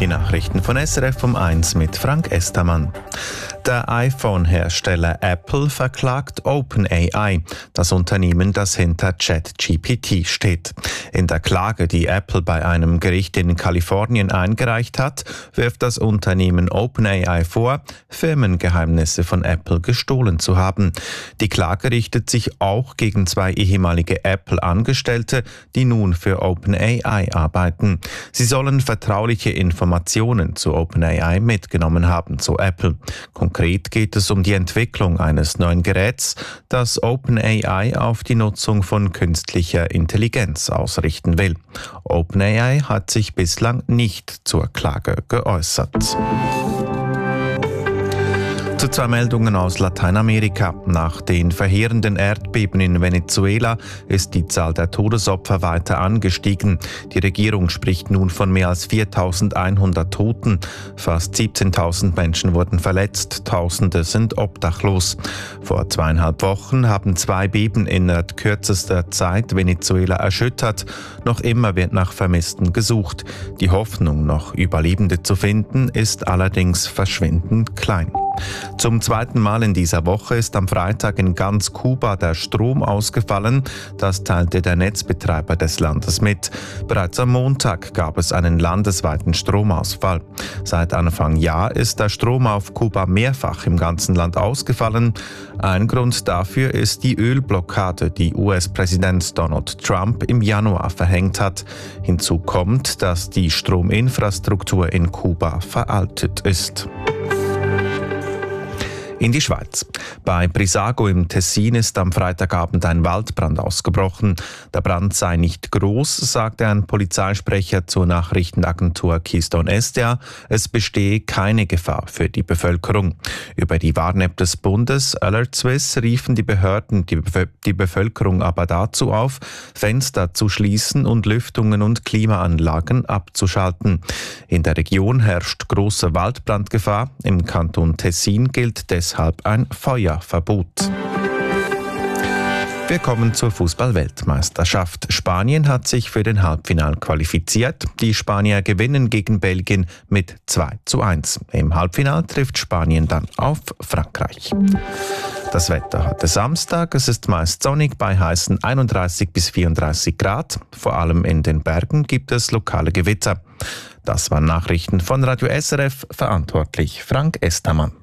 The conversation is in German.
Die Nachrichten von SRF um 1 mit Frank Estermann. Der iPhone-Hersteller Apple verklagt OpenAI, das Unternehmen, das hinter ChatGPT steht. In der Klage, die Apple bei einem Gericht in Kalifornien eingereicht hat, wirft das Unternehmen OpenAI vor, Firmengeheimnisse von Apple gestohlen zu haben. Die Klage richtet sich auch gegen 2 ehemalige Apple-Angestellte, die nun für OpenAI arbeiten. Sie sollen vertrauliche Informationen zu OpenAI mitgenommen haben, so Apple. Konkret geht es um die Entwicklung eines neuen Geräts, das OpenAI auf die Nutzung von künstlicher Intelligenz ausrichten will. OpenAI hat sich bislang nicht zur Klage geäußert. Zu 2 Meldungen aus Lateinamerika. Nach den verheerenden Erdbeben in Venezuela ist die Zahl der Todesopfer weiter angestiegen. Die Regierung spricht nun von mehr als 4.100 Toten. Fast 17.000 Menschen wurden verletzt, Tausende sind obdachlos. Vor 2,5 Wochen haben 2 Beben innerhalb kürzester Zeit Venezuela erschüttert. Noch immer wird nach Vermissten gesucht. Die Hoffnung, noch Überlebende zu finden, ist allerdings verschwindend klein. Zum 2. Mal in dieser Woche ist am Freitag in ganz Kuba der Strom ausgefallen. Das teilte der Netzbetreiber des Landes mit. Bereits am Montag gab es einen landesweiten Stromausfall. Seit Anfang Jahr ist der Strom auf Kuba mehrfach im ganzen Land ausgefallen. Ein Grund dafür ist die Ölblockade, die US-Präsident Donald Trump im Januar verhängt hat. Hinzu kommt, dass die Strominfrastruktur in Kuba veraltet ist. In die Schweiz. Bei Brissago im Tessin ist am Freitagabend ein Waldbrand ausgebrochen. Der Brand sei nicht groß, sagte ein Polizeisprecher zur Nachrichtenagentur Keystone SDA. Es bestehe keine Gefahr für die Bevölkerung. Über die Warn-App des Bundes Alert Swiss riefen die Behörden die Bevölkerung aber dazu auf, Fenster zu schließen und Lüftungen und Klimaanlagen abzuschalten. In der Region herrscht große Waldbrandgefahr. Im Kanton Tessin gilt deshalb ein Feuerverbot. Wir kommen zur Fußball-Weltmeisterschaft. Spanien hat sich für den Halbfinale qualifiziert. Die Spanier gewinnen gegen Belgien mit 2:1. Im Halbfinale trifft Spanien dann auf Frankreich. Das Wetter heute Samstag. Es ist meist sonnig bei heißen 31 bis 34 Grad. Vor allem in den Bergen gibt es lokale Gewitter. Das waren Nachrichten von Radio SRF, verantwortlich Frank Estermann.